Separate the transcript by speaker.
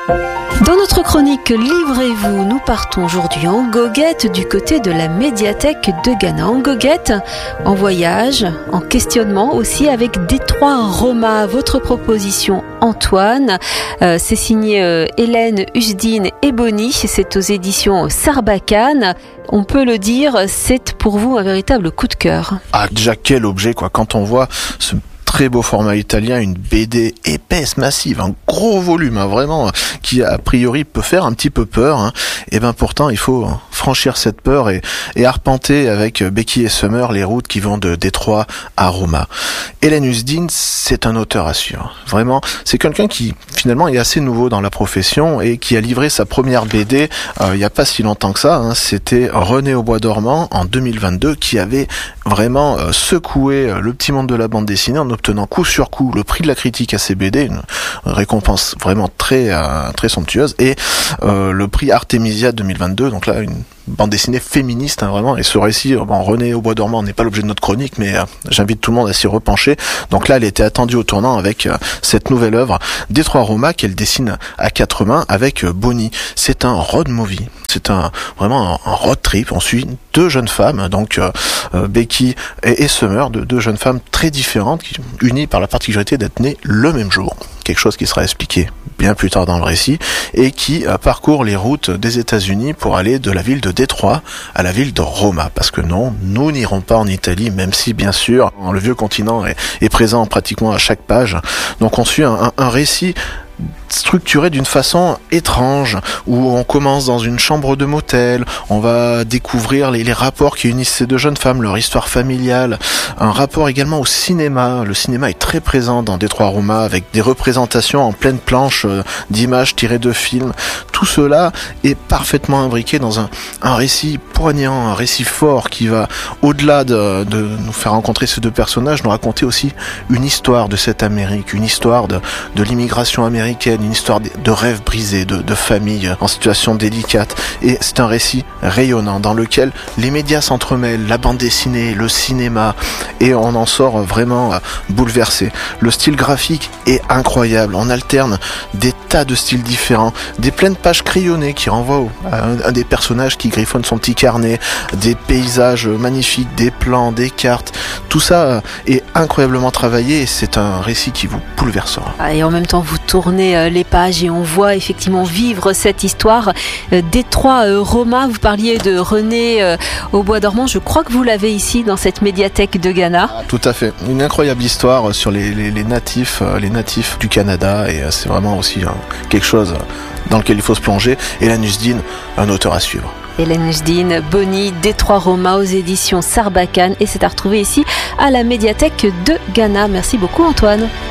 Speaker 1: Dans notre chronique Livrez-vous, nous partons aujourd'hui en goguette du côté de la médiathèque de Ghana. En goguette, en voyage, en questionnement aussi avec Détroit Roma. Votre proposition, Antoine, c'est signé Hélène Usdine et Bonny, c'est aux éditions Sarbacane. On peut le dire, c'est pour vous un véritable coup de cœur.
Speaker 2: Ah, déjà quel objet quoi, quand on voit ce très beau format italien, une BD épaisse, massive, un gros volume, vraiment, qui a priori peut faire un petit peu peur. Et ben pourtant, il faut franchir cette peur et arpenter avec Becky et Summer les routes qui vont de Détroit à Roma. Hélène Usdine, c'est un auteur à suivre. Vraiment, c'est quelqu'un qui finalement est assez nouveau dans la profession et qui a livré sa première BD il n'y a pas si longtemps que ça. C'était René au bois dormant en 2022 qui avait vraiment secoué le petit monde de la bande dessinée en obtenant coup sur coup le prix de la critique à ses BD, une récompense vraiment très somptueuse, et le prix Artemisia 2022, donc là une bande dessinée féministe vraiment. Et ce récit, René au bois dormant n'est pas l'objet de notre chronique, mais j'invite tout le monde à s'y repencher. Donc là, elle était attendue au tournant avec cette nouvelle œuvre Détroit Roma qu'elle dessine à quatre mains avec Bonny. C'est un road movie, c'est vraiment un road trip. On suit deux jeunes femmes, donc Becky et Summer, deux jeunes femmes très différentes, unies par la particularité d'être nées le même jour. Quelque chose qui sera expliqué bien plus tard dans le récit, et qui parcourt les routes des États-Unis pour aller de la ville de Détroit à la ville de Roma. Parce que non, nous n'irons pas en Italie, même si bien sûr le vieux continent est présent pratiquement à chaque page. Donc on suit un récit structuré d'une façon étrange, où on commence dans une chambre de motel, on va découvrir les rapports qui unissent ces deux jeunes femmes, leur histoire familiale, un rapport également au cinéma. Le cinéma est très présent dans Détroit Roma, avec des représentations en pleine planche d'images tirées de films. Tout cela est parfaitement imbriqué dans un récit poignant, un récit fort qui va, au-delà de nous faire rencontrer ces deux personnages, nous raconter aussi une histoire de cette Amérique, une histoire de l'immigration américaine, une histoire de rêves brisés, de familles en situation délicate. Et c'est un récit rayonnant dans lequel les médias s'entremêlent, la bande dessinée, le cinéma, et on en sort vraiment bouleversé. Le style graphique est incroyable, on alterne des tas de styles différents, des pleines pages crayonnées qui renvoient à un des personnages qui griffonne son petit carnet, des paysages magnifiques, des plans, des cartes. Tout ça est incroyablement travaillé et c'est un récit qui vous bouleversera.
Speaker 1: Et en même temps, vous tournez les pages et on voit effectivement vivre cette histoire. Détroit Roma, vous parliez de René au bois dormant, je crois que vous l'avez ici dans cette médiathèque de Ghana.
Speaker 2: Tout à fait, une incroyable histoire sur les natifs du Canada, et c'est vraiment aussi quelque chose dans lequel il faut se plonger. Hélène Usdine, un auteur à suivre.
Speaker 1: Hélène Usdine, Bonny, Détroit Roma aux éditions Sarbacane, et c'est à retrouver ici à la médiathèque de Ghana. Merci beaucoup Antoine.